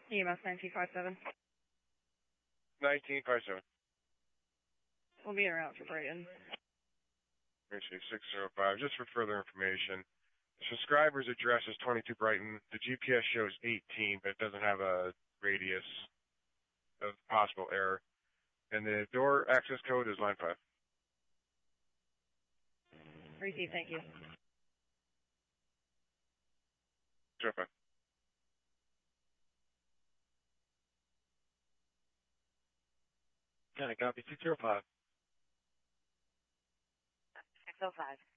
EMS 9257. 1957. We'll be en route for Brighton. 605. Just for further information, the subscriber's address is 22 Brighton. The GPS shows 18, but it doesn't have a radius of possible error. And the door access code is line 5. Receive, thank you. 605. Can I copy 605? 605.